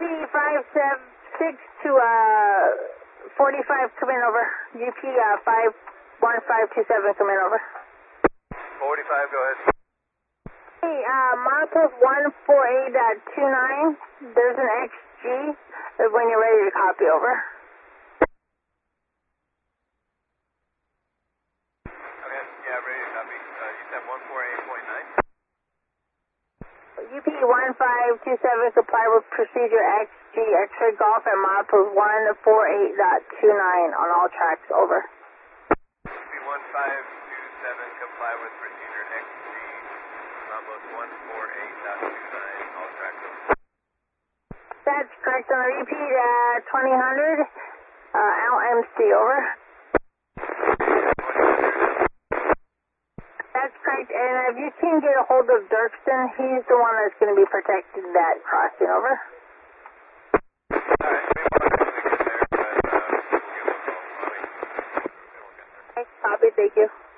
576 to 45, come in over. UP 51527, come in over. 45, go ahead. Hey, milepost 148.29, there's an XG when you're ready to copy over. Okay, yeah, ready to copy. You said 148.9? UP 1527, comply with procedure XG, X-ray golf at milepost 148.29 on all tracks, over. UP 1527, comply with procedure XG, milepost 148.29, all tracks, over. That's correct. Repeat 2000, LMC, over. That's correct. And if you can get a hold of Dirksen, he's the one that's going to be protecting that crossing, over. Alright, we won't actually get there, but we'll give him a call. Okay, copy, thank you.